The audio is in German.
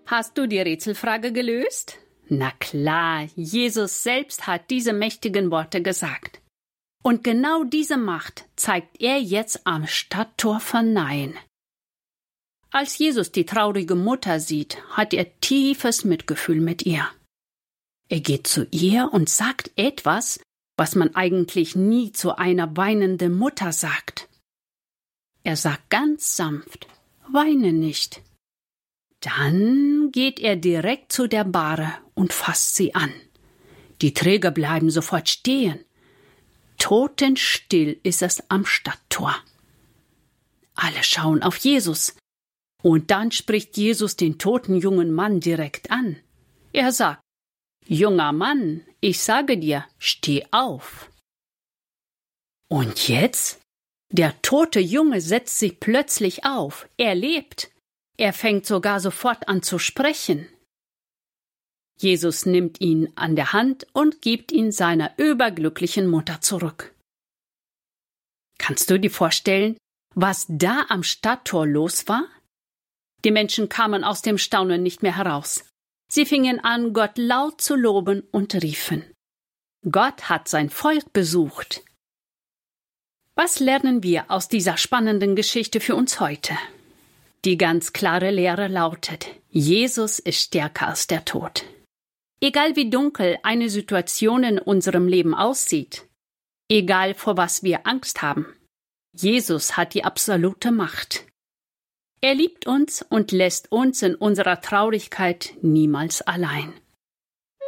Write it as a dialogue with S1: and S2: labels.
S1: Hast du die Rätselfrage gelöst? Na klar, Jesus selbst hat diese mächtigen Worte gesagt. Und genau diese Macht zeigt er jetzt am Stadttor von Nain. Als Jesus die traurige Mutter sieht, hat er tiefes Mitgefühl mit ihr. Er geht zu ihr und sagt etwas, was man eigentlich nie zu einer weinenden Mutter sagt. Er sagt ganz sanft: Weine nicht. Dann geht er direkt zu der Bahre und fasst sie an. Die Träger bleiben sofort stehen. Totenstill ist es am Stadttor. Alle schauen auf Jesus. Und dann spricht Jesus den toten jungen Mann direkt an. Er sagt: Junger Mann, ich sage dir, steh auf. Und jetzt? Der tote Junge setzt sich plötzlich auf. Er lebt. Er fängt sogar sofort an zu sprechen. Jesus nimmt ihn an der Hand und gibt ihn seiner überglücklichen Mutter zurück. Kannst du dir vorstellen, was da am Stadttor los war? Die Menschen kamen aus dem Staunen nicht mehr heraus. Sie fingen an, Gott laut zu loben und riefen: Gott hat sein Volk besucht. Was lernen wir aus dieser spannenden Geschichte für uns heute? Die ganz klare Lehre lautet: Jesus ist stärker als der Tod. Egal wie dunkel eine Situation in unserem Leben aussieht, egal vor was wir Angst haben, Jesus hat die absolute Macht. Er liebt uns und lässt uns in unserer Traurigkeit niemals allein.